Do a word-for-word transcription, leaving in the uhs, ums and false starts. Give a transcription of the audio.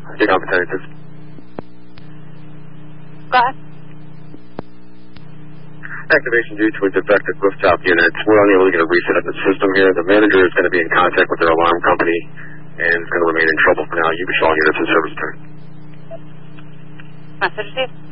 Get on for ten. Go ahead. Activation due to a defective rooftop unit. We're unable to get a reset of the system here. The manager is going to be in contact with their alarm company and is going to remain in trouble for now. You can call units and service turn. Message, Steve.